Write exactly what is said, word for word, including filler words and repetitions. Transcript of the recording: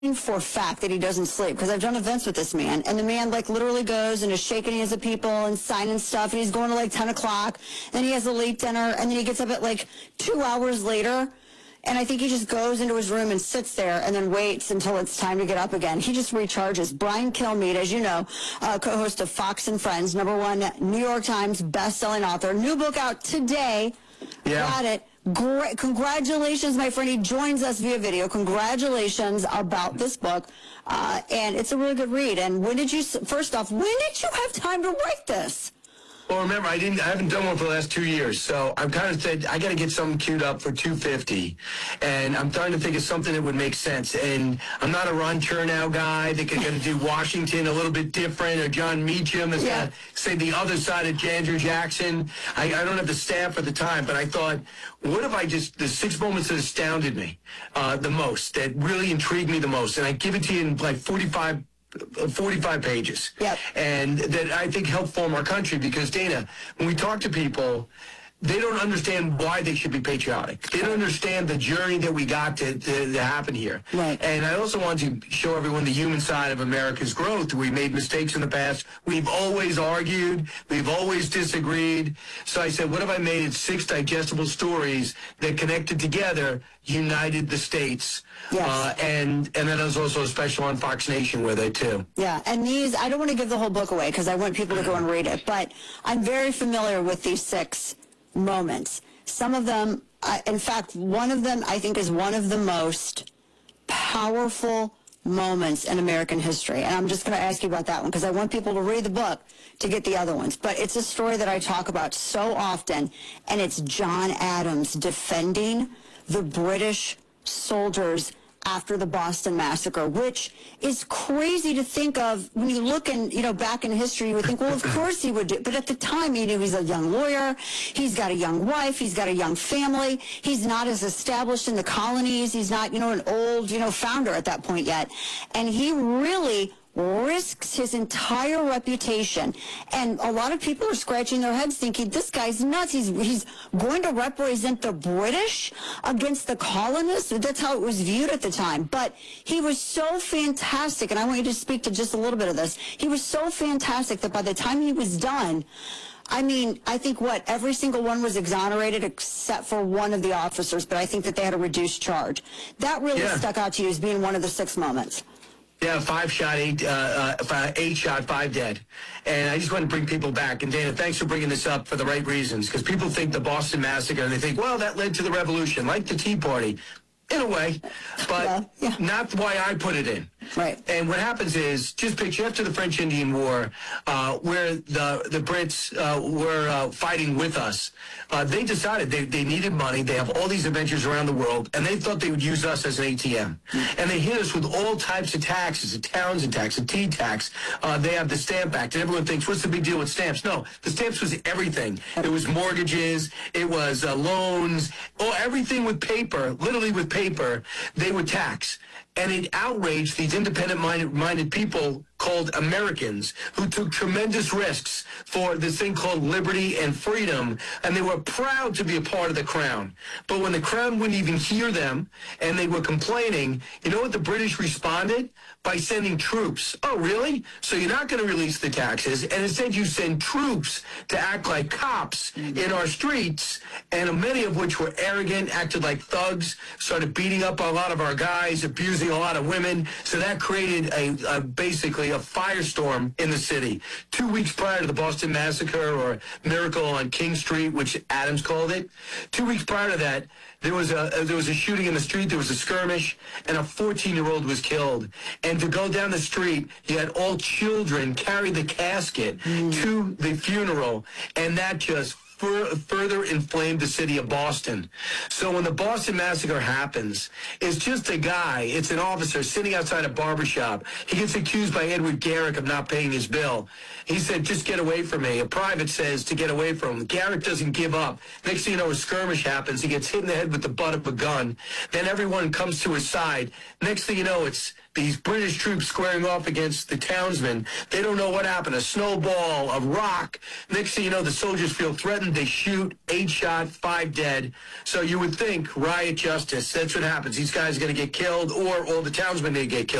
for a fact that he doesn't sleep, because I've done events with this man, and the man like literally goes and is shaking hands with people and signing stuff, and he's going to like ten o'clock, then he has a late dinner, and then he gets up at like two hours later, and I think he just goes into his room and sits there and then waits until it's time to get up again. He just recharges. Brian Kilmeade, as you know, uh, co-host of Fox and Friends, number one New York Times best-selling author, new book out today. Yeah. Got it. Great. Congratulations, my friend. He joins us via video. Congratulations about this book. Uh, and it's a really good read. And when did you, first off, when did you have time to write this? Well, remember, I didn't. I haven't done one for the last two years, so I'm kind of said I got to get something queued up for two fifty, and I'm trying to think of something that would make sense. And I'm not a Ron Chernow guy that could, going to do Washington a little bit different, or John Meacham that's yeah. going to say the other side of Andrew Jackson. I, I don't have the staff at the time, but I thought, what if I just the six moments that astounded me uh, the most, that really intrigued me the most, and I give it to you in like forty-five. forty-five pages. Yep. And that I think help form our country, because, Dana, when we talk to people, they don't understand why they should be patriotic. They don't understand the journey that we got to, to, to happen here. Right. And I also want to show everyone the human side of America's growth. We made mistakes in the past. We've always argued. We've always disagreed. So I said, what if I made it six digestible stories that connected together, united the states? Yes. Uh, and, and then there's also a special on Fox Nation with it, too. Yeah, and these, I don't want to give the whole book away because I want people to go and read it, but I'm very familiar with these six moments. Some of them, uh, in fact, one of them I think is one of the most powerful moments in American history. And I'm just going to ask you about that one because I want people to read the book to get the other ones. But it's a story that I talk about so often, and it's John Adams defending the British soldiers after the Boston Massacre, which is crazy to think of when you look in, you know, back in history, you would think, well, of course he would do. But at the time, you know, he's a young lawyer. He's got a young wife. He's got a young family. He's not as established in the colonies. He's not, you know, an old, you know, founder at that point yet. And he really risks his entire reputation, and a lot of people are scratching their heads thinking this guy's nuts. He's he's going to represent the British against the colonists. That's how it was viewed at the time. But he was so fantastic, and I want you to speak to just a little bit of this. He was so fantastic that by the time he was done, I mean, I think what every single one was exonerated except for one of the officers, but I think that they had a reduced charge. That really Yeah. stuck out to you as being one of the six moments. Yeah, five shot, eight, uh, uh, five, eight shot, five dead. And I just want to bring people back. And Dana, thanks for bringing this up for the right reasons, because people think the Boston Massacre, and they think, well, that led to the revolution, like the Tea Party. In a way, but yeah, yeah. not why I put it in. Right. And what happens is, just picture after the French Indian War, uh, where the the Brits uh, were uh, fighting with us, uh, they decided they, they needed money. They have all these adventures around the world, and they thought they would use us as an A T M. Mm. And they hit us with all types of taxes, a Townsend tax, a tea tax. Uh, they have the Stamp Act, and everyone thinks, what's the big deal with stamps? No, the stamps was everything. It was mortgages, it was uh, loans, oh, everything with paper, literally with paper. paper, they would tax. And it outraged these independent-minded minded people called Americans who took tremendous risks for this thing called liberty and freedom, and they were proud to be a part of the Crown. But when the Crown wouldn't even hear them and they were complaining, you know what the British responded? By sending troops. Oh, really? So you're not going to release the taxes, and instead you send troops to act like cops in our streets, and many of which were arrogant, acted like thugs, started beating up a lot of our guys, abusing a lot of women. So that created a, a basically a firestorm in the city. Two weeks prior to the Boston Massacre, or Miracle on King Street, which Adams called it, two weeks prior to that, there was a there was a shooting in the street. There was a skirmish, and a fourteen-year-old was killed. And to go down the street, you had all children carry the casket mm. to the funeral, and that just further inflamed the city of Boston. So when the Boston Massacre happens, it's just a guy, it's an officer sitting outside a barbershop. He gets accused by Edward Garrick of not paying his bill. He said, just get away from me. A private says to get away from him. Garrick doesn't give up. Next thing you know, a skirmish happens. He gets hit in the head with the butt of a gun. Then everyone comes to his side. Next thing you know, it's these British troops squaring off against the townsmen. They don't know what happened. A snowball, a rock. Next thing you know, the soldiers feel threatened. in, they shoot, eight shot, five dead. So you would think riot justice, that's what happens. These guys are going to get killed, or all the townsmen, they get killed.